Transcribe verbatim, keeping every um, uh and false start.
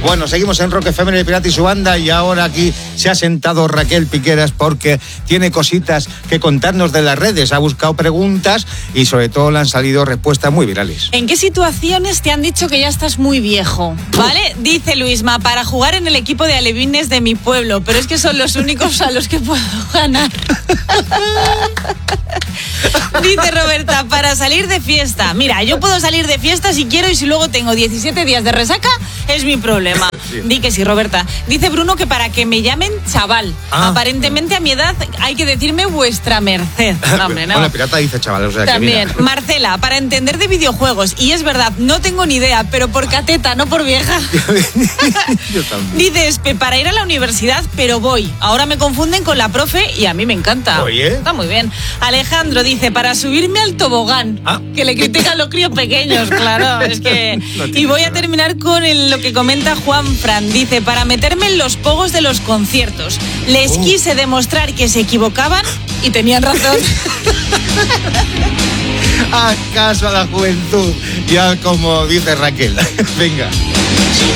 Bueno, seguimos en Rock F M, el Pirata y su banda, y ahora aquí se ha sentado Raquel Piqueras porque tiene cositas que contarnos de las redes. Ha buscado preguntas y sobre todo le han salido respuestas muy virales. ¿En qué situaciones te han dicho que ya estás muy viejo? ¿Vale? Dice Luisma, para jugar en el equipo de alevines de mi pueblo, pero es que son los únicos a los que puedo ganar. Dice Roberta, para salir de fiesta. Mira, yo puedo salir de fiesta si quiero y si luego tengo diecisiete días de resaca, es mi problema. Sí. Di que sí, Roberta. Dice Bruno que para que me llamen chaval. Ah, Aparentemente a mi edad hay que decirme vuestra merced. No, hombre, no. Bueno, el pirata dice chaval, o sea También, que mira. Marcela, para entender de videojuegos. Y es verdad, no tengo ni idea, pero por cateta, no por vieja. Yo también. Dice Espe, para ir a la universidad, pero voy. Ahora me confunden con la profe y a mí me encanta. Oye. Está muy bien. Alejandro dice, para subirme al tobogán. Ah. Que le critican los críos pequeños, claro. Es que... No y voy a terminar con el, lo que comenta Juan Fran. Dice, para meterme en los pogos de los conciertos. Les uh. quise demostrar que se equivocaban y tenían razón. ¿Acaso a la juventud? Ya como dice Raquel. Venga.